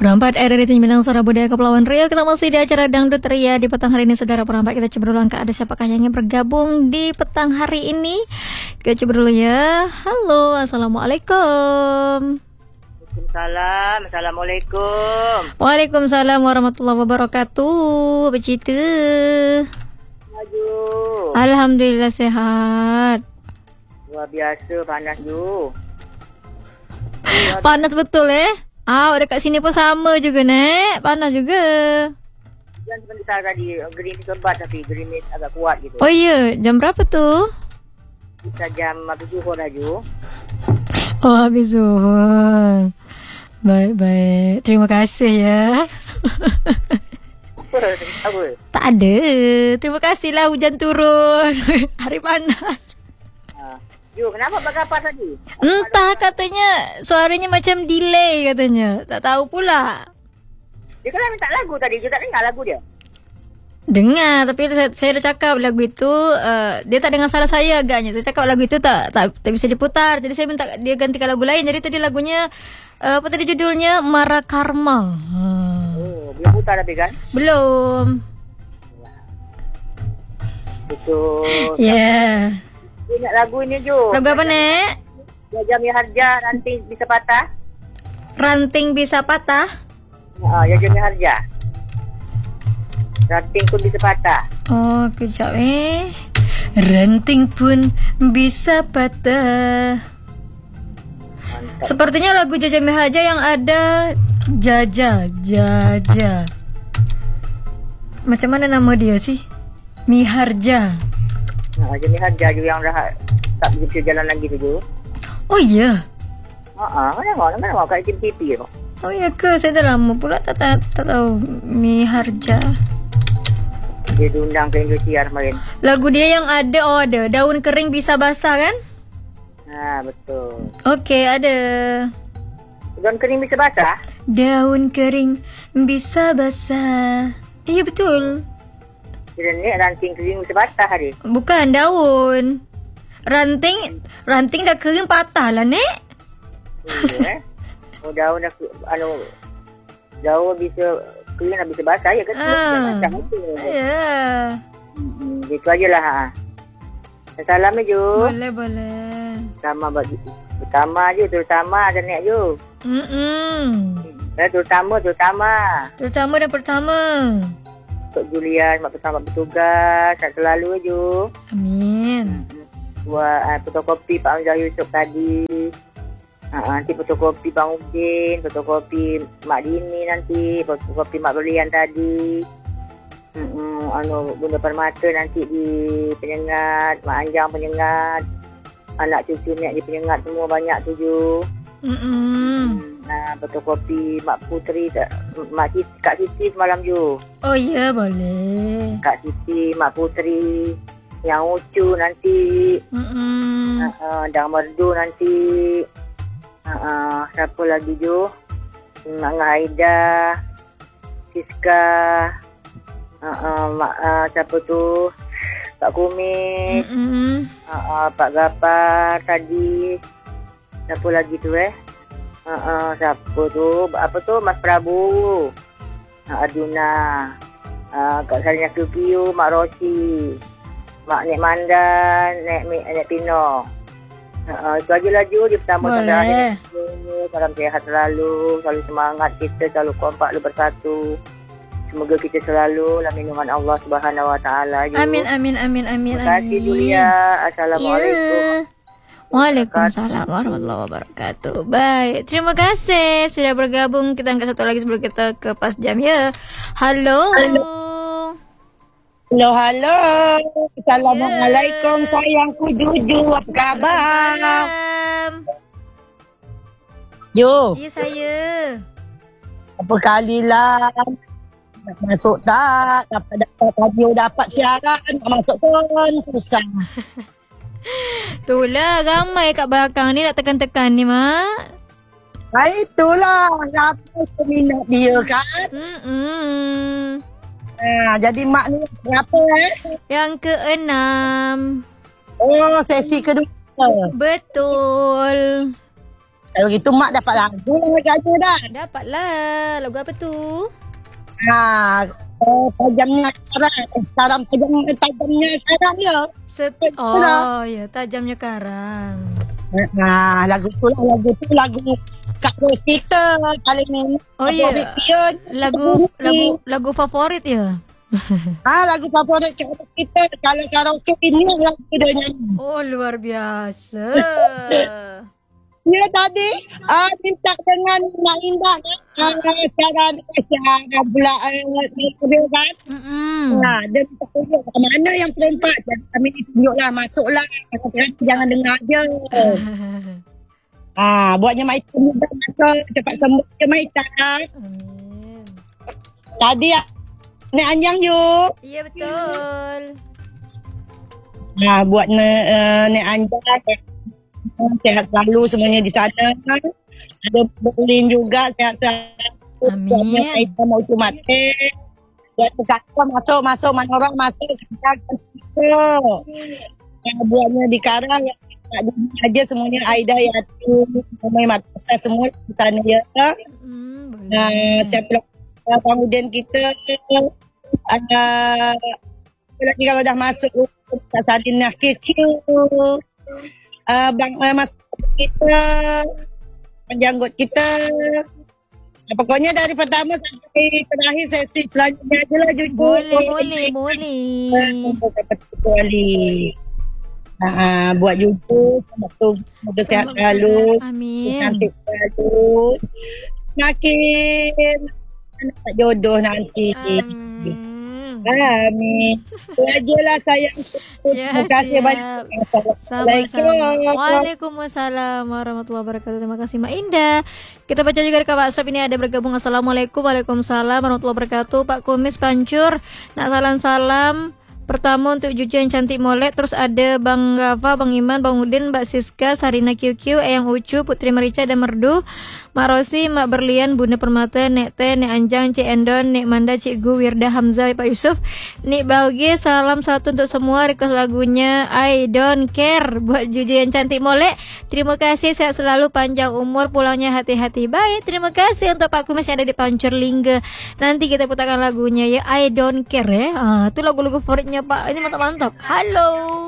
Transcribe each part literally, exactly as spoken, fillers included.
Perempat era di Tanjung Suara Budaya Kepulauan Riau. Kita masih di acara Dangdut Ria di petang hari ini, saudara perempat. Kita coba dulu angka ada siapakah yang ingin bergabung di petang hari ini. Kita coba dulu ya. Halo, assalamualaikum. Waalaikumsalam. Assalamualaikum. Waalaikumsalam warahmatullahi wabarakatuh. Apa cerita? Maju. Alhamdulillah sehat. Luar biasa panas tu. Panas betul eh? Ah, dekat sini pun sama juga, Nek. Panas juga. Hujan sebentar tadi, gerimis lebat tapi gerimis agak kuat gitu. Oh iya, jam berapa tu? Kita jam habis zuhur aja. Oh, habis zuhur. Baik-baik. Terima kasih ya. Apa? Apa? Tak ada. Terima kasihlah hujan turun. Hari panas. Ha. Ju, kenapa bergapa tadi? Entah, katanya suaranya macam delay katanya. Tak tahu pula. Dia kan minta lagu tadi, Ju tak dengar lagu dia. Dengar, tapi saya, saya dah cakap lagu itu uh, dia tak dengar salah saya agaknya. Saya cakap lagu itu tak tak, tak bisa diputar. Jadi saya minta dia gantikan lagu lain. Jadi tadi lagunya uh, apa tadi judulnya? Mara Karma. Hmm. Oh, belum putar tapi kan? Belum. Betul. Ya. Yeah. Dia ingat lagu ini, Ju. Lagu apa, Nek? Jajam Ya Harja, ranting bisa patah. Ranting bisa patah. Ha, Jajam Ya Harja. Ranting pun bisa patah. Oh, kejap eh. Ranting pun bisa patah. Mantap. Sepertinya lagu Jaja Miharja yang ada Jaja, Jaja. Macam mana nama dia sih? Miharja. Ha, Jajam Ya Harja je yang dah tak bisa jalan lagi tu, Ju. Oh iya. Ha ah, mana mana mana mau kat T V tu. Oh iya ke? Saya dah lama pula tak tak, tak tahu Miharja. Dia diundang ke Indonesia kemarin. Lagu dia yang ada, oh ada Daun Kering Bisa Basah kan? Ha, betul. Okey, ada Daun kering bisa basah? Daun kering bisa basah. Iya betul. Kira ni ranting kering bisa basah hari. Bukan daun. Ranting ranting dah kering patah lah, Nek. Iya eh. Oh, daun dah anu daun bisa kering dah bisa basah ya kan? Ah. Macam itu. Ya. Hmm, gitu ajalah ha. Salam je, Ju. Boleh, boleh. Sama bagi terutama je, terutama ada nek je. Mm-mm. Eh, terutama, terutama. Terutama dan pertama. Untuk Julian, mak pertama bertugas, tak selalu je. Amin. Buat uh, fotokopi Pak Hamzah Yusof tadi. Uh, nanti fotokopi Bang Udin, fotokopi Mak Dini nanti, fotokopi Mak Berlian tadi. Hmm, anu Bunda Permata nanti di Penyengat, Mak Anjang Penyengat. Anak cucu ni di Penyengat semua banyak tujuh. Mm-mm. Nah, fotokopi Mak Putri, Mak Siti, Kak Siti semalam je. Oh iya, boleh. Kak Siti, Mak Putri, yang Ucu nanti. Mm-mm. Uh, Dang Merdu nanti. Uh, uh, siapa lagi Jo? Mak Haida, Siska, uh, uh, Mak uh, siapa tu? Pak Kumis, Mm-mm. uh, uh, Pak Gapar tadi. Siapa lagi tu eh? Uh, uh, siapa tu? Apa tu? Mas Prabu, uh, Aduna, uh, Kak Salina Kukiu, Mak Rosi, Mak Nek Mandan, Nek Nek Pino. Uh, itu aja lah Ju. Dia pertama Boleh. salam sehat selalu, selalu semangat kita, selalu kompak, selalu bersatu. Semoga kita selalu dalam lindungan Allah Subhanahu Wa Taala. Amin, amin, amin, amin, Terima kasih amin. Julia. Assalamualaikum. Ya. Waalaikumsalam warahmatullahi wabarakatuh. Baik, terima kasih sudah bergabung. Kita angkat satu lagi sebelum kita ke pas jam ya. Halo. Halo, halo. Assalamualaikum, Ya. sayangku Juju. Apa khabar? Salam. Ju, Ya saya. apa kalilah? Nak masuk tak? Dapat dapat radio, dapat siaran. Nak masuk pun susah. Itulah ramai kat belakang ni nak tekan-tekan ni, Mak. Nah, itulah. Apa peminat dia kan? Mm-mm. Ha, jadi mak ni berapa eh? Yang keenam. Oh, sesi kedua. Betul. Kalau gitu mak dapat lagu lah agaknya dah. Dapatlah. Lagu apa tu? Ha, oh, tajamnya karang. Sekarang tajam, tajamnya karang ya. Set oh, ya, tajamnya karang. Ha, lagu tu lah, lagu tu lagu Kak Ros kita. Paling Oh ya. favorit dia. Lagu lagu lagu favorit ya. Ah, lagu favorit Kak Ros kita. Kalau karaoke ini lagu dia nyanyi. Oh, luar biasa. Ya tadi ah minta dengan Mak Indah ah cara cara pula dia kan. Hmm. Nah, dia minta tunjuk mana yang perempat. Jadi kami tunjuklah, masuklah. Jangan dengar je. Ah, buatnya Mak Ita juga masuk cepat sembuh je Mak Ita. Amin. Tadi Nek Anjang yuk. Iya betul. Nah, buat uh, Nek Anjang sehat selalu semuanya di sana. Ada Berlin juga sehat-sehat. Amin. Buatnya kita mau cuma teh. Buat berkata masuk, masuk. Mana orang masuk. Kita masuk. Yang buatnya di Karang. Yang tak dunia aja semuanya. Aida, Yatim, Umay Matasa semua di sana ya. Hmm, boleh. Nah, siapa kemudian kita. Ada. Lagi kalau dah masuk. Tak salin nak kecil. Uh, bang uh, mas kita penjanggut kita uh, pokoknya dari pertama sampai terakhir sesi selanjutnya aja lah jujur Boleh, boleh, boleh. boleh uh, buat jujur semoga sehat selalu, Amin. cantik selalu, makin anak jodoh nanti. Amin. Amin. Itu aja lah sayang. Ya, Terima kasih siap. banyak. Sama-sama. Waalaikumsalam warahmatullahi wabarakatuh. Terima kasih Mak Indah. Kita baca juga dekat WhatsApp ini ada bergabung. Assalamualaikum. Waalaikumsalam warahmatullahi wabarakatuh. Pak Kumis Pancur. Nak salam-salam. Pertama untuk Juju yang cantik molek. Terus ada Bang Gava, Bang Iman, Bang Udin, Mbak Siska, Sarina Q Q, Eyang Ucu, Putri Merica dan Merdu, Mak Rosi, Mak Berlian, Bunda Permata, Nek Teh, Nek Anjang, Cik Endon, Nek Manda, Cikgu Wirda Hamzah, Pak Yusuf, Nek Balge. Salam satu untuk semua. Request lagunya I Don't Care buat Juju yang cantik molek. Terima kasih, sehat selalu, panjang umur, pulangnya hati-hati. Baik, terima kasih untuk Pak Kumis yang ada di Pancur Lingga. Nanti kita putarkan lagunya ya, I Don't Care ya. Ah, itu lagu-lagu favoritnya Pak. Ini mantap-mantap. Halo.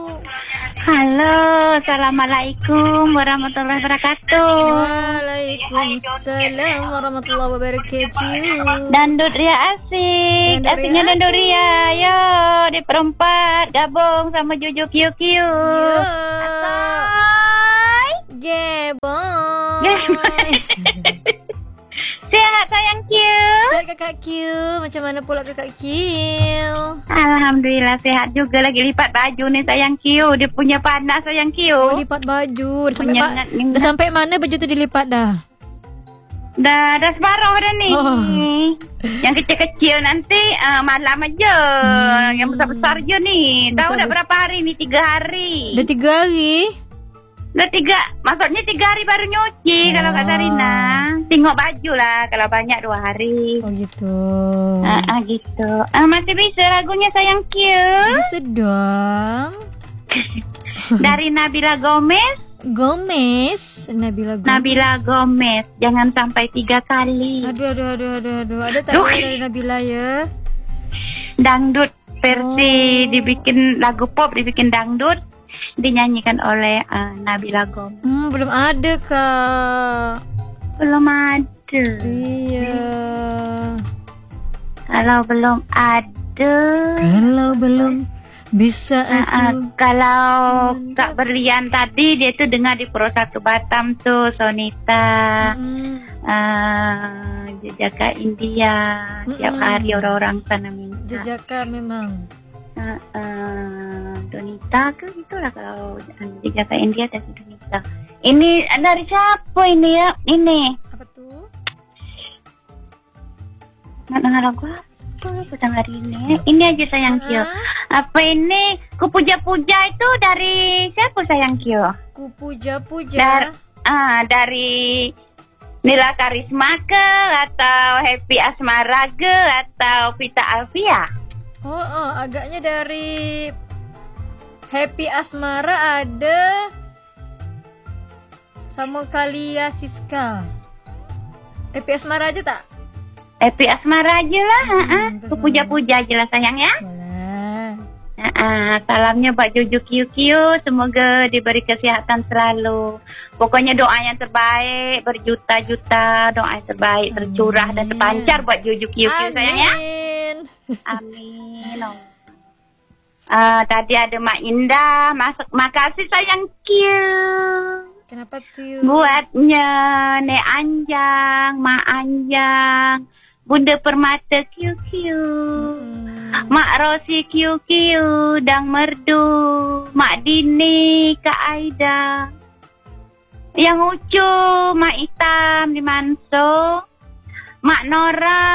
Halo, Assalamualaikum warahmatullahi wabarakatuh. Waalaikumsalam warahmatullahi wabarakatuh. Dandut Ria asik, Dandut Ria asiknya Dandut asik. Ria. Yo, di perempat gabung sama Juju Q Q. Hai. Geboy. Sehat sayang Q. Sehat kakak Q. Macam mana pula kakak Q? Alhamdulillah sehat juga, lagi lipat baju nih sayang Q. Dia punya panas sayang Q. Oh, lipat baju. Dah sampai, Menyengat, pa- menyengat. dah sampai mana baju tu dilipat dah? Dah, dah separuh dah ni. Oh. Yang kecil-kecil nanti uh, malam aja. Hmm. Yang besar-besar je ni. Tahu dah Besar-besar. berapa hari ni? Tiga hari. Dah tiga hari. Dah tiga. Maksudnya tiga hari baru nyuci Oh. kalau Kak Sarina. Tengok baju lah. Kalau banyak dua hari. Oh gitu. Ah, ah, gitu. Ah, masih bisa lagunya sayang Q. Sedang. Dari Nabila Gomez. Gomez. Nabila Gomez. Nabila Gomez. Jangan sampai tiga kali. Aduh, aduh, aduh, aduh, aduh. Ada tak Duh. ya dari Nabila ya? Dangdut versi Oh. dibikin lagu pop, dibikin dangdut, dinyanyikan oleh uh, Nabila Gomez. Hmm, belum ada kak. Belum ada. Iya. Kalau belum ada, Kalau belum bisa uh, uh, aku. kalau Kak Berlian tadi dia tuh dengar di Pro Satu Batam tuh Sonita, Hmm. uh, Jejaka India, tiap Mm-mm. hari orang-orang sana minta. Jejaka memang. Uh, uh, Donita ke gitulah kalau Jejaka India dari Donita. Ini dari siapa ini ya? Ini Apa tuh? nggak dengar lagu apa pada hari ini? Ini aja sayang Kyo. Apa ini? Kupuja-puja itu dari siapa sayang Kyo? Ku puja-puja. Dar- ah dari Nila Karisma ke atau Happy Asmara ke atau Vita Alfia? Oh, oh, agaknya dari Happy Asmara ada Sama Kalia Siska. Epi Asmara aja tak? Epi Asmara aja lah. Hmm, Hmm, Aku puja-puja aja lah sayang ya. Boleh. Uh, salamnya buat Juju Kiu Kiu. Semoga diberi kesihatan selalu. Pokoknya doa yang terbaik, berjuta-juta doa yang terbaik tercurah dan terpancar buat Juju Kiu Kiu sayang ya. Amin. Amin. Uh, tadi ada Mak Indah. Masuk, makasih sayang Kiu. Kenapa tuh? Buatnya Nek Anjang, Mak Anjang, Bunda Permata Kiu Kiu. Hmm. Mak Rosi Kiu Kiu, Dang Merdu, Mak Dini, Kak Aida. Yang Ucu, Mak Hitam di Manso, Mak Nora,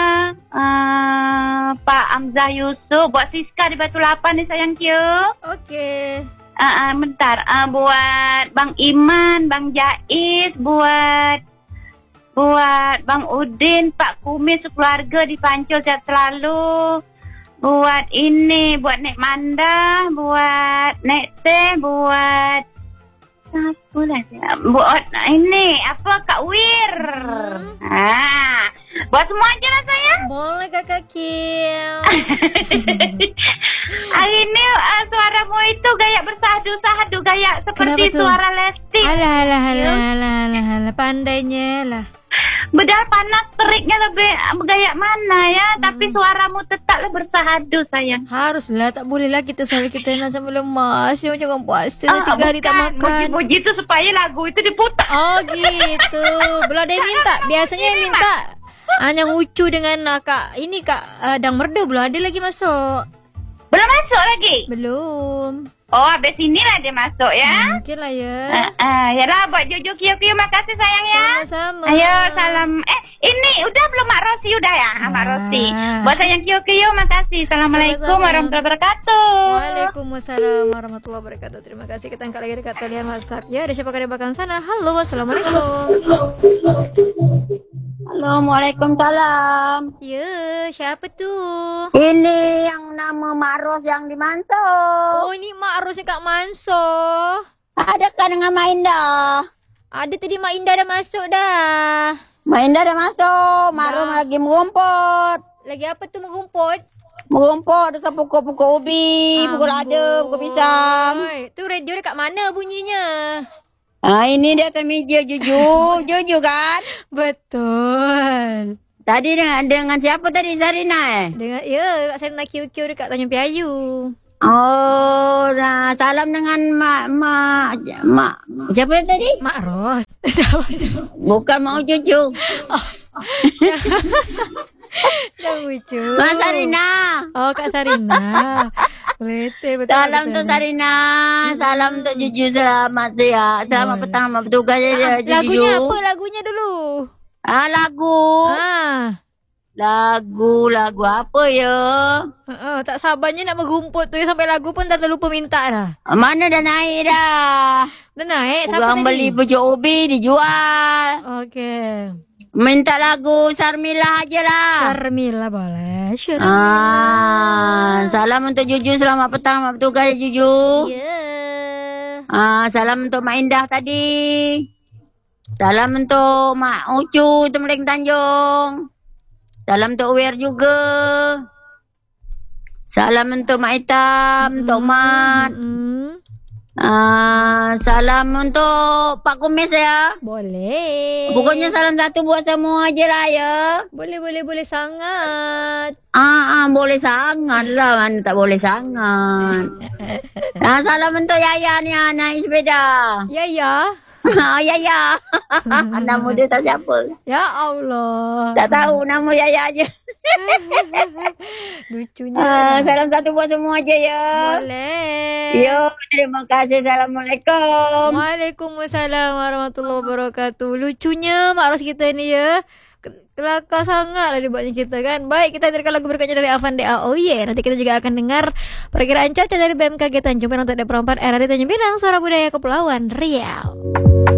uh, Pak Amzah Yusuf, buat Siska di Batu Lapan ni sayang Kiu. Oke. Uh, uh, bentar, uh, buat Bang Iman, Bang Jais, buat buat Bang Udin, Pak Kumis, keluarga di Pancul sehat selalu. Buat ini, buat Nek Manda, buat Nek Teh, buat apa lah dia? Buat ini, apa Kak Wir. Hmm. Ah, buat semua aja lah sayang. Boleh Kakak Kiu. Hari ini uh, suaramu itu gaya bersahdu-sahdu, gaya seperti Kenapa tuh? suara Lesti. Alah, alah, alah, alah, alah, alah. Pandainya lah. Bedal panas teriknya lebih uh, gaya mana ya, hmm. Tapi suaramu tetaplah bersahdu sayang. Haruslah, tak boleh lah kita suara kita macam lemas. Dia macam puasa uh, tiga hari tak makan. Puji-puji itu supaya lagu itu diputar. Oh gitu. Belum ada yang minta. Biasanya yang minta uh, yang Ucu dengan uh, Kak ini Kak uh, Dang Merdu. Belum ada lagi masuk. Belum masuk lagi? Belum. Oh, habis inilah dia masuk ya. Mungkin lah ya. Uh, uh, yalah buat Jojo Kiu Kiu, makasih sayang ya. Sama-sama. Ayo salam. Eh, ini udah belum Mak Rosi udah ya? Ah, Mak Rosi. Buat sayang Kiu Kiu, makasih. Assalamualaikum Sama-sama. warahmatullahi wabarakatuh. Waalaikumsalam warahmatullahi wabarakatuh. Terima kasih. Kita angkat lagi dekat talian WhatsApp ya. Ada siapa di belakang sana? Halo, assalamualaikum. Halo, Waalaikumsalam. Ya, siapa tuh? Ini yang nama Mak Ros yang di Manso. Oh, ini Mak Ros Kak Manso. Adakah dengan Mak Indah? Ada tadi Mak Indah dah masuk dah. Mak Indah dah masuk. Mak Dah. Ros lagi merumput. Lagi apa tu mengumpul? Merumput dekat pokok-pokok ubi, pokok lada, pokok pisang. Oi, tu radio dekat mana bunyinya? Ah, ini dia atas meja Juju. Juju kan? Betul. Tadi dengan, dengan siapa tadi? Zarina eh? Dengan ya, saya nak Q Q dekat Tanjung Piayu. Oh, nah, salam dengan Mak, Mak, Mak, siapa tadi? Mak Ros. Siapa? Bukan Mak Juju. Dah lucu. Mak Sarina. Oh, Kak Sarina. Betul, betul. Salam betul. untuk Sarina. Salam untuk Juju. Selamat siang. Selamat Boleh. petang. Selamat bertugas ya, Ah, Juju. lagunya apa? Lagunya dulu. Ah, lagu. Ah. Lagu, lagu apa ya? Uh, uh, tak sabarnya nak merumput tu ya, sampai lagu pun dah terlupa minta dah. Mana dah naik dah. Dah naik siapa Orang beli tadi? pucuk ubi dijual. Okey. Minta lagu Sarmila aja lah. Syarmila boleh. Syarmila. Ah, salam untuk Juju. Selamat petang. Selamat bertugas ya, Juju. Ya. Ah, salam untuk Mak Indah tadi. Salam untuk Mak Ucu Tembeling Tanjung. Salam untuk Wir juga. Salam untuk Mak Hitam, untuk Mat. Hmm. Ah, salam untuk Pak Kumis ya. Boleh. Pokoknya salam satu buat semua aja lah ya. Boleh, boleh, boleh sangat. Ah, ah boleh sangat lah. Mana tak boleh sangat. Ah, salam untuk Yaya ni ah, naik sepeda. Ya, ya. Ah, Yaya. Nama dia tak siapa. Ya Allah. Tak tahu nama Yaya aja. Lucunya. Ah, salam satu buat semua aja ya. Boleh. Yo, terima kasih. Assalamualaikum. Waalaikumsalam warahmatullahi wabarakatuh. Lucunya Mak Ros kita ni ya. Kelakar sangat lah dibuatnya kita kan. Baik, kita dengarkan lagu berikutnya dari Afande A. Oh yeah. Nanti kita juga akan dengar perkiraan cuaca dari B M K G Tanjung Pinang untuk ada perempat era di Tanjung Pinang. Suara Budaya Kepulauan Riau.